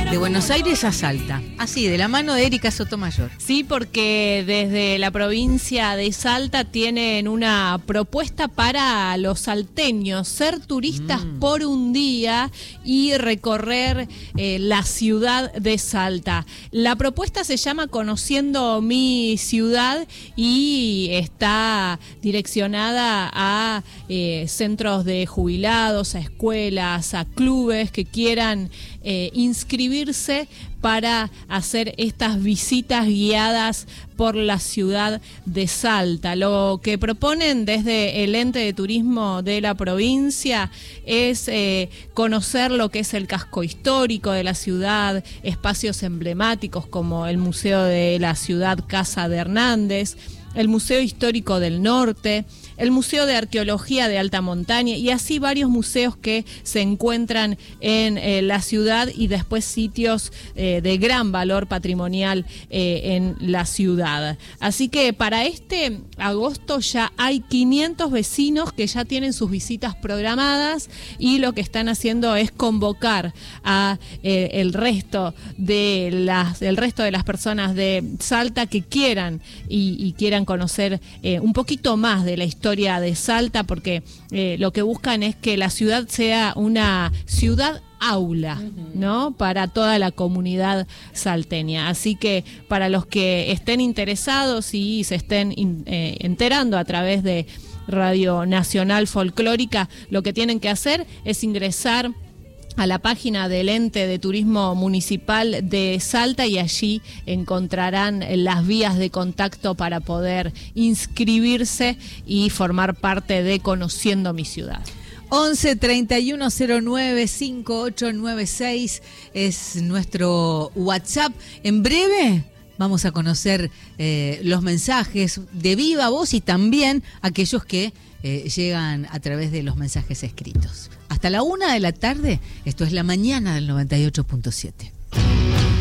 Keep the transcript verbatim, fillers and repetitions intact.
De Buenos Aires a Salta, así, de la mano de Erika Sotomayor. Sí, porque desde la provincia de Salta tienen una propuesta para los salteños, ser turistas mm. por un día y recorrer eh, la ciudad de Salta. La propuesta se llama Conociendo mi ciudad y está direccionada a eh, centros de jubilados, a escuelas, a clubes que quieran eh, inscribirse para hacer estas visitas guiadas por la ciudad de Salta. Lo que proponen desde el ente de turismo de la provincia es eh, conocer lo que es el casco histórico de la ciudad, espacios emblemáticos como el Museo de la Ciudad Casa de Hernández, el Museo Histórico del Norte, el Museo de Arqueología de Alta Montaña y así varios museos que se encuentran en eh, la ciudad y después sitios eh, de gran valor patrimonial eh, en la ciudad. Así que para este agosto ya hay quinientos vecinos que ya tienen sus visitas programadas y lo que están haciendo es convocar a eh, el resto de las el resto de las personas de Salta que quieran y, y quieran conocer eh, un poquito más de la historia de Salta, porque eh, lo que buscan es que la ciudad sea una ciudad aula, ¿no? Para toda la comunidad salteña. Así que para los que estén interesados y se estén in, eh, enterando a través de Radio Nacional Folclórica, lo que tienen que hacer es ingresar a la página del Ente de Turismo Municipal de Salta y allí encontrarán las vías de contacto para poder inscribirse y formar parte de Conociendo mi ciudad. once treinta y uno cero nueve cincuenta y ocho noventa y seis es nuestro WhatsApp. En breve vamos a conocer eh, los mensajes de viva voz y también aquellos que eh, llegan a través de los mensajes escritos. Hasta la una de la tarde, esto es La Mañana del noventa y ocho punto siete.